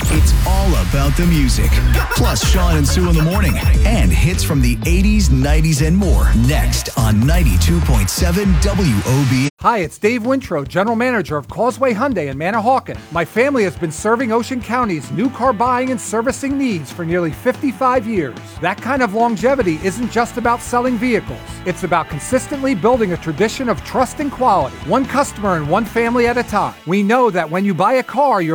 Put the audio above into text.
It's all about the music. Plus Sean and Sue in the morning. And hits from the 80s, 90s, and more. Next on 92.7 WOB. Hi, it's Dave Wintrow, General Manager of Causeway Hyundai in Manahawkin. My family has been serving Ocean County's new car buying and servicing needs for nearly 55 years. That kind of longevity isn't just about selling vehicles. It's about consistently building a tradition of trust and quality, one customer and one family at a time. We know that when you buy a car, you're